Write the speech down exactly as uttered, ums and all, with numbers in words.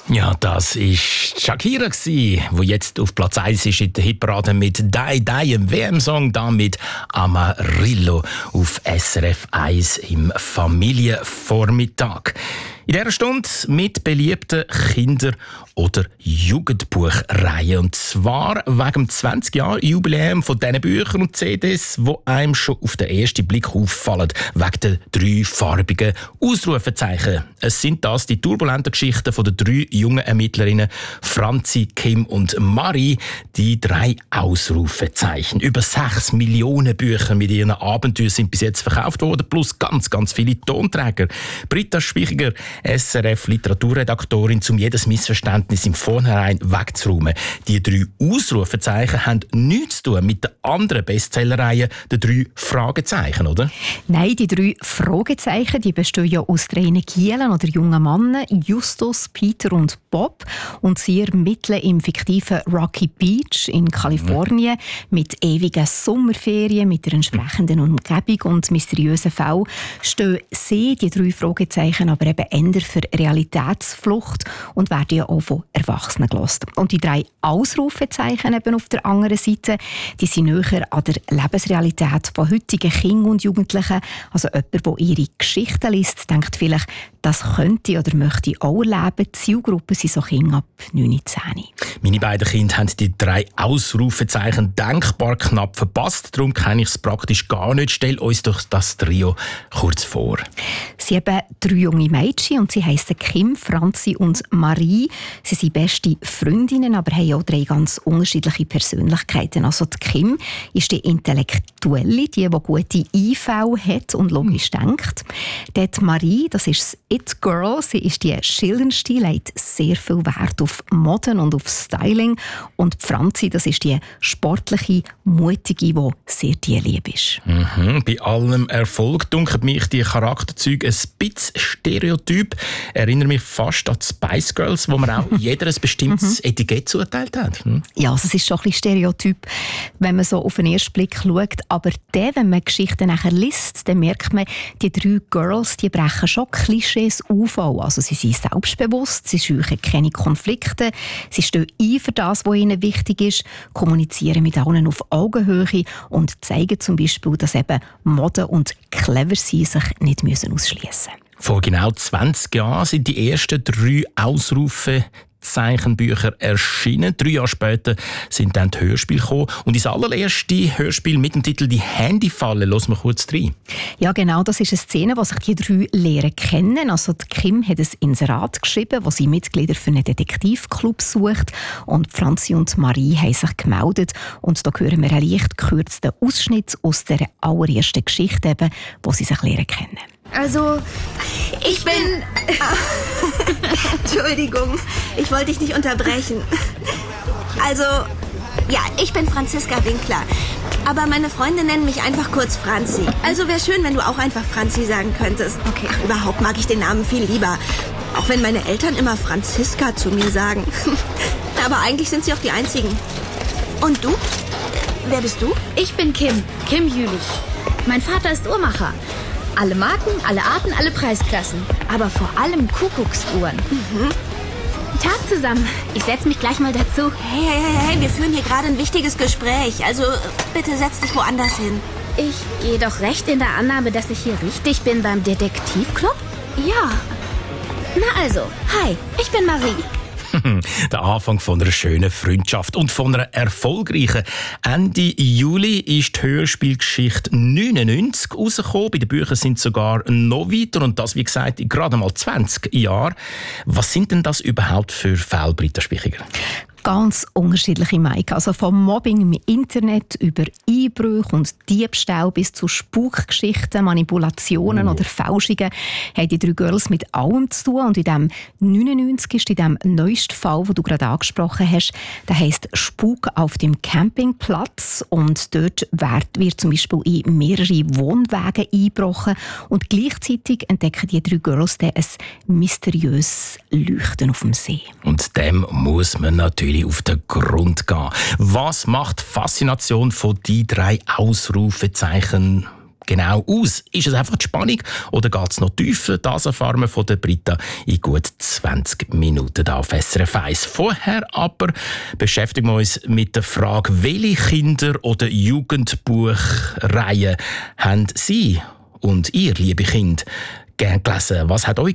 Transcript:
Ja, das war Shakira, die jetzt auf Platz eins ist in der Hitparade mit «Die Die», einem W M-Song, da mit «Amarillo» auf S R F eins im Familienvormittag. In dieser Stunde mit beliebten Kinder- oder Jugendbuchreihen. Und zwar wegen dem zwanzig Jahre Jubiläum von diesen Büchern und C Ds, die einem schon auf den ersten Blick auffallen, wegen der drei farbigen Ausrufezeichen. Es sind das die turbulenten Geschichten von den drei jungen Ermittlerinnen Franzi, Kim und Marie, die drei Ausrufezeichen. Über sechs Millionen Bücher mit ihren Abenteuern sind bis jetzt verkauft worden, plus ganz, ganz viele Tonträger. Britta Spichiger, S R F-Literaturredaktorin, um jedes Missverständnis im Vornherein wegzuräumen. Die drei Ausrufezeichen haben nichts zu tun mit der anderen Bestsellerreihe, den drei Fragezeichen, oder? Nein, die drei Fragezeichen die bestehen ja aus drei Gielen oder jungen Männern, Justus, Peter und Bob. Und sie ermitteln im fiktiven Rocky Beach in Kalifornien mhm. mit ewigen Sommerferien, mit der entsprechenden Umgebung und mysteriösen Fällen stehen sie, die drei Fragezeichen, aber eben eher für Realitätsflucht und werden ja auch von Erwachsenen gehört. Und die drei Ausrufezeichen eben auf der anderen Seite, die sind näher an der Lebensrealität von heutigen Kindern und Jugendlichen. Also jemand, der ihre Geschichten liest, denkt vielleicht, das könnte oder möchte ich auch erleben. Die Zielgruppe sind so Kinder ab neun, zehn. Meine beiden Kinder haben die drei Ausrufezeichen denkbar knapp verpasst. Darum kenne ich es praktisch gar nicht. Stell uns doch das Trio kurz vor. Sie haben drei junge Mädchen und sie heissen Kim, Franzi und Marie. Sie sind beste Freundinnen, aber haben auch drei ganz unterschiedliche Persönlichkeiten. Also die Kim ist die Intellektuelle, die, die gute I V hat und logisch mhm. denkt. Die Marie, das ist das It-Girl. Sie ist die schillerndste, legt sehr viel Wert auf Moden und auf Styling. Und Franzi, das ist die sportliche, mutige, die sehr tierlieb ist. Mhm. Bei allem Erfolg dunkelt mich die Charakterzüge ein bisschen stereotyp. Erinnert mich fast an die Spice Girls, wo man auch jeder ein bestimmtes Etikett zugeteilt hat. Hm? Ja, also es ist schon ein bisschen stereotyp, wenn man so auf den ersten Blick schaut. Aber dann, wenn man Geschichten nachher liest, dann merkt man, die drei Girls, die brechen schon Klischees auf. Also sie sind selbstbewusst, sie scheuchen keine Konflikte, sie stehen ein für das, was ihnen wichtig ist, kommunizieren mit allen auf Augenhöhe und zeigen zum Beispiel, dass eben Mode und clever sein sich nicht ausschliessen müssen. Vor genau zwanzig Jahren sind die ersten drei Ausrufe Zeichenbücher erschienen. Drei Jahre später sind dann die Hörspiele gekommen. Und das allererste Hörspiel mit dem Titel «Die Handyfalle», hören wir kurz rein. Ja, genau, das ist eine Szene, wo sich die drei Lehrer kennen. Also die Kim hat ein Inserat geschrieben, wo sie Mitglieder für einen Detektivclub sucht. Und Franzi und Marie haben sich gemeldet. Und da hören wir einen leicht gekürzten Ausschnitt aus der allerersten Geschichte, eben, wo sie sich lernen kennen. Also, ich bin... Entschuldigung, ich wollte dich nicht unterbrechen. Also, ja, ich bin Franziska Winkler. Aber meine Freunde nennen mich einfach kurz Franzi. Also wäre schön, wenn du auch einfach Franzi sagen könntest. Okay. Ach, überhaupt mag ich den Namen viel lieber. Auch wenn meine Eltern immer Franziska zu mir sagen. Aber eigentlich sind sie auch die Einzigen. Und du? Wer bist du? Ich bin Kim, Kim Jülich. Mein Vater ist Uhrmacher. Alle Marken, alle Arten, alle Preisklassen. Aber vor allem Kuckucksuhren. Mhm. Tag zusammen. Ich setze mich gleich mal dazu. Hey, hey, hey, hey, wir führen hier gerade ein wichtiges Gespräch. Also bitte setz dich woanders hin. Ich gehe doch recht in der Annahme, dass ich hier richtig bin beim Detektivclub? Ja. Na also, hi, ich bin Marie. Der Anfang von einer schönen Freundschaft und von einer erfolgreichen. Ende Juli ist die Hörspielgeschichte neunundneunzig rausgekommen. Bei den Büchern sind sogar noch weiter und das, wie gesagt, in gerade mal zwanzig Jahren. Was sind denn das überhaupt für Fälle, Britta Spichiger? Ganz unterschiedliche Mike. Also vom Mobbing im Internet über Einbrüche und Diebstahl bis zu Spukgeschichten, Manipulationen oh. oder Fälschungen haben die drei Girls mit allem zu tun. Und in dem neunundneunzig ist in dem neuesten Fall, den du gerade angesprochen hast, der heisst «Spuk auf dem Campingplatz». Und dort wird, wird zum Beispiel in mehrere Wohnwagen eingebrochen. Und gleichzeitig entdecken die drei Girls dann ein mysteriöses Leuchten auf dem See. Und dem muss man natürlich auf den Grund gehen. Was macht die Faszination von die drei Ausrufezeichen genau aus? Ist es einfach die Spannung oder geht es noch tiefer? Das erfahren wir von der Britta in gut zwanzig Minuten hier auf S R F eins. Vorher aber beschäftigen wir uns mit der Frage, welche Kinder- oder Jugendbuchreihen haben Sie und ihr, liebe Kinder, gern gelesen? Was hat euch